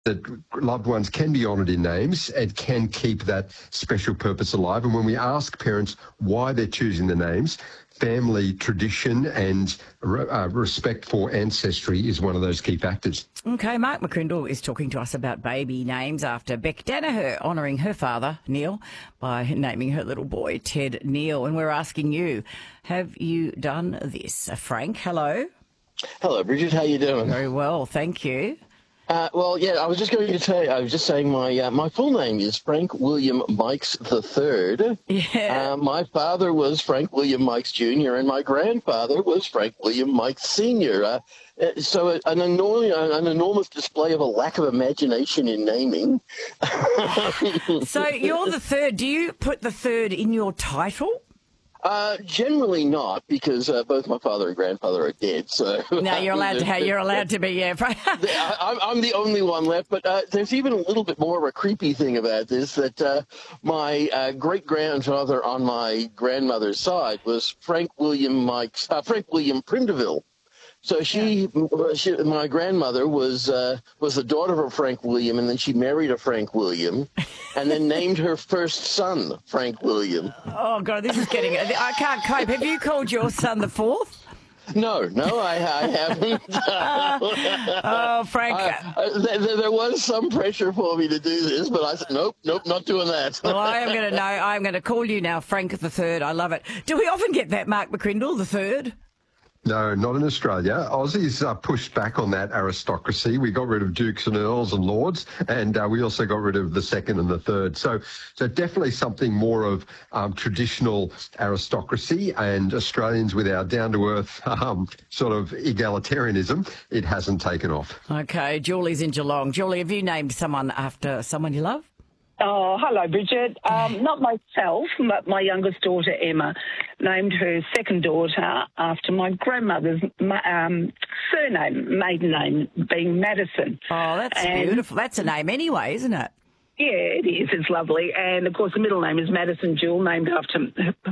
that loved ones can be honoured in names and can keep that special purpose alive. And when we ask parents why they're choosing the names, family tradition and respect for ancestry is one of those key factors. Okay, Mark McCrindle is talking to us about baby names after Beck Danaher honouring her father, Neil, by naming her little boy Ted Neil. And we're asking you, have you done this? Frank, hello. Hello, Bridget. How you doing? Very well, thank you. Well, yeah, I was just going to tell you, I was just saying my full name is Frank William Mikes III. Yeah. My father was Frank William Mikes Jr., and my grandfather was Frank William Mikes Sr. So an enormous display of a lack of imagination in naming. So you're the third. Do you put the third in your title? Generally not, because both my father and grandfather are dead. So no, you're allowed to be. Yeah, I'm the only one left. But there's even a little bit more of a creepy thing about this, that my great grandfather on my grandmother's side was Frank William Prindeville. So my grandmother was the daughter of Frank William, and then she married a Frank William, and then named her first son Frank William. Oh God, this is getting. I can't cope. Have you called your son the fourth? No, I haven't. Oh, Frank. There was some pressure for me to do this, but I said, nope, not doing that. Well, I'm going to call you now Frank the Third. I love it. Do we often get that, Mark McCrindle, the third? No, not in Australia. Aussies pushed back on that aristocracy. We got rid of dukes and earls and lords, and we also got rid of the second and the third. So definitely something more of traditional aristocracy, and Australians with our down-to-earth sort of egalitarianism, it hasn't taken off. Okay, Julie's in Geelong. Julie, have you named someone after someone you love? Oh, hello, Bridget. Not myself, but my youngest daughter, Emma, named her second daughter after my grandmother's surname, maiden name, being Madison. Oh, that's beautiful. That's a name anyway, isn't it? Yeah, it is. It's lovely. And, of course, the middle name is Madison Jewell, named after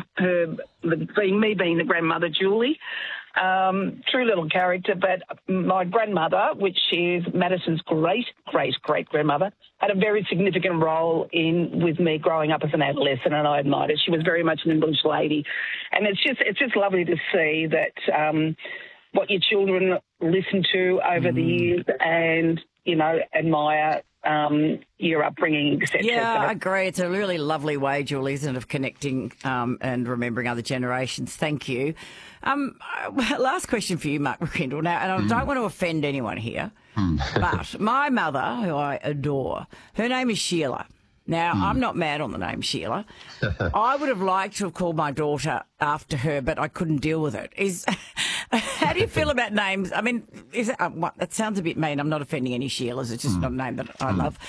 me being the grandmother, Julie. True little character, but my grandmother, which is Madison's great-great-great-grandmother, had a very significant role with me growing up as an adolescent, and I admired it. She was very much an English lady. And it's just lovely to see that what your children listen to over the years and, admire your upbringing, etc. Yeah, I agree. It's a really lovely way, Julie, isn't it, of connecting and remembering other generations. Thank you. Last question for you, Mark McCrindle. Now, and I don't want to offend anyone here, but my mother, who I adore, her name is Sheila. Now, I'm not mad on the name Sheila. I would have liked to have called my daughter after her, but I couldn't deal with it. How do you feel about names? I mean, that sounds a bit mean. I'm not offending any Sheilas. It's just not a name that I love.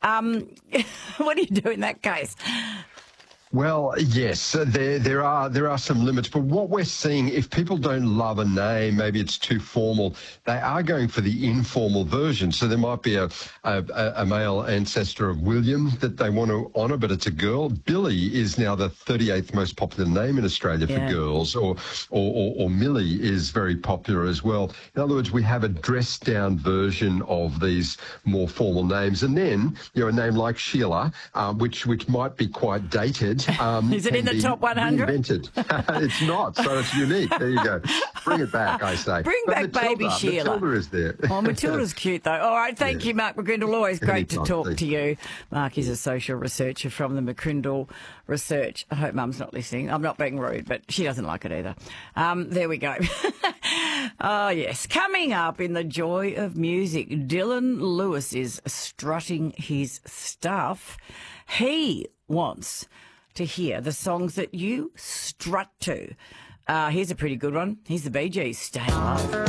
What do you do in that case? Well, yes, there are some limits, but what we're seeing, if people don't love a name, maybe it's too formal, they are going for the informal version. So there might be a male ancestor of William that they want to honour, but it's a girl. Billy is now the 38th most popular name in Australia for girls, or Millie is very popular as well. In other words, we have a dressed-down version of these more formal names, and then a name like Sheila, which might be quite dated. Is it in the top 100? It's not, so it's unique. There you go. Bring it back, I say. Bring back baby Sheila. Matilda is there. Oh, Matilda's cute, though. All right, thank you, Mark McCrindle. Always great to talk to you. Mark is a social researcher from the McCrindle Research. I hope Mum's not listening. I'm not being rude, but she doesn't like it either. There we go. Oh, yes. Coming up in the joy of music, Dylan Lewis is strutting his stuff. He wants to hear the songs that you strut to. Here's a pretty good one. Here's the Bee Gees, Staying Alive.